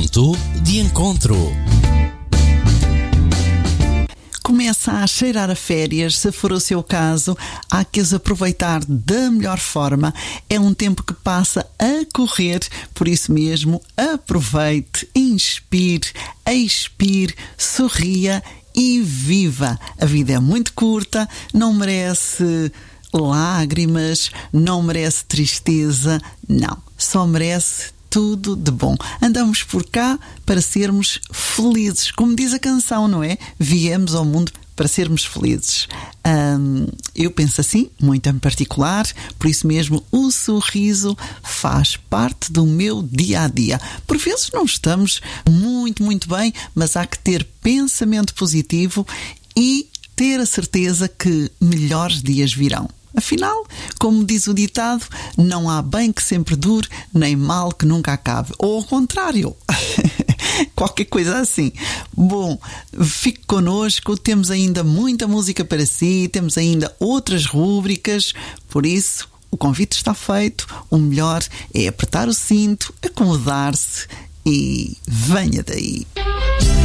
Ponto de encontro. Começa a cheirar a férias, se for o seu caso, há que as aproveitar da melhor forma. É um tempo que passa a correr, por isso mesmo, aproveite, inspire, expire, sorria e viva. A vida é muito curta, não merece lágrimas, não merece tristeza, não, só merece tudo de bom. Andamos por cá para sermos felizes. Como diz a canção, não é? Viemos ao mundo para sermos felizes. Eu penso assim, muito em particular, por isso mesmo o sorriso faz parte do meu dia-a-dia. Por vezes não estamos muito bem, mas há que ter pensamento positivo e ter a certeza que melhores dias virão. Afinal, como diz o ditado, não há bem que sempre dure, nem mal que nunca acabe. Ou ao contrário, qualquer coisa assim. Bom, fique connosco, temos ainda muita música para si, temos ainda outras rúbricas, por isso o convite está feito. O melhor é apertar o cinto, acomodar-se e venha daí.